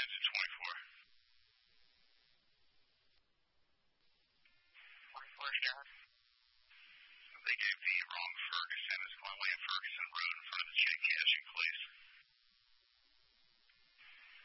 ends in 24. 24 Dallas. They gave the wrong Ferguson. It's going William Ferguson Road